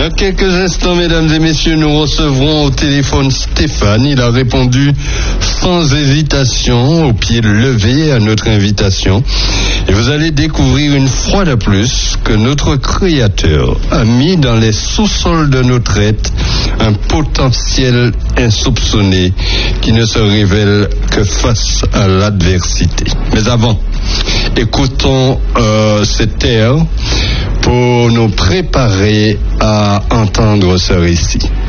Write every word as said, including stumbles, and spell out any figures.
Dans quelques instants, mesdames et messieurs, nous recevrons au téléphone Stéphane. Il a répondu sans hésitation, au pied levé à notre invitation. Et vous allez découvrir une fois de plus que notre Créateur a mis dans les sous-sols de notre être un potentiel insoupçonné qui ne se révèle que face à l'adversité. Mais avant, écoutons euh, cet air pour nous préparer à entendre ce récit.